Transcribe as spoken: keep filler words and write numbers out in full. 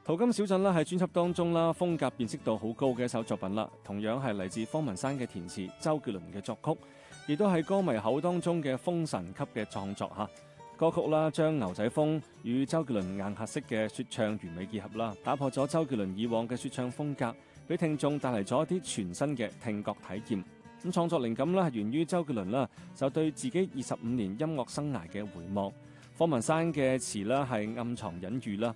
淘金小鎮啦，喺專輯當中啦，風格辨識度好高嘅一首作品啦。同樣係嚟自方文山嘅填詞，周杰倫嘅作曲，亦都係歌迷口當中嘅封神級嘅創作嚇。歌曲啦，將牛仔風與周杰倫硬核式嘅說唱完美結合啦，打破咗周杰倫以往嘅說唱風格，俾聽眾帶嚟咗一啲全新嘅聽覺體驗。咁創作靈感啦，係源於周杰倫啦，就對自己二十五年音樂生涯嘅回望。方文山嘅詞啦係暗藏隱喻啦，